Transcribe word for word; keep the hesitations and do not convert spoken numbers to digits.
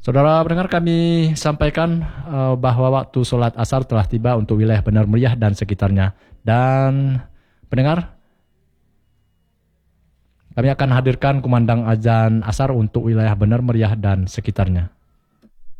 Saudara pendengar, kami sampaikan uh, bahwa waktu sholat asar telah tiba untuk wilayah Benar Meriah dan sekitarnya. Dan pendengar, kami akan hadirkan kumandang azan asar untuk wilayah Benar Meriah dan sekitarnya.